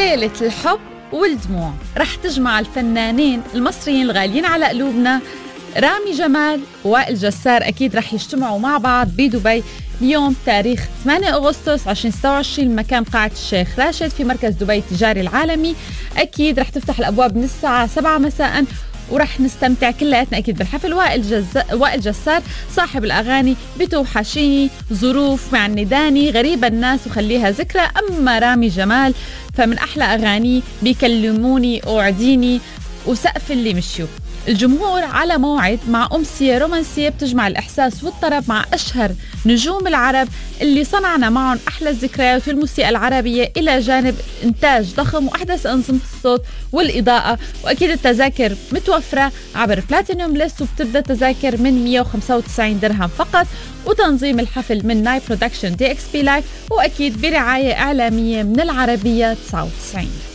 ليلة الحب والدموع رح تجمع الفنانين المصريين الغاليين على قلوبنا رامي جمال ووائل جسار. أكيد رح يجتمعوا مع بعض بدبي اليوم تاريخ 8 أغسطس 2026 مكان قاعة الشيخ راشد في مركز دبي التجاري العالمي. أكيد رح تفتح الأبواب من الساعة 7 مساء ورح نستمتع كلياتنا أكيد بالحفل. وائل جسار صاحب الأغاني بتوحشيني، ظروف، معنداني، غريبة الناس وخليها ذكرى. أما رامي جمال فمن أحلى أغانيه بيكلموني أوعديني وسقف اللي مشيو. الجمهور على موعد مع أمسية رومانسية بتجمع الإحساس والطرب مع أشهر نجوم العرب اللي صنعنا معهم أحلى الذكريات في الموسيقى العربية، إلى جانب إنتاج ضخم وأحدث أنظمة الصوت والإضاءة. وأكيد التذاكر متوفرة عبر بلاتينيوم ليست وبتبدأ تذاكر من 195 درهم فقط. وتنظيم الحفل من ناي برودكشن DXP لايف، وأكيد برعاية إعلامية من العربية 99.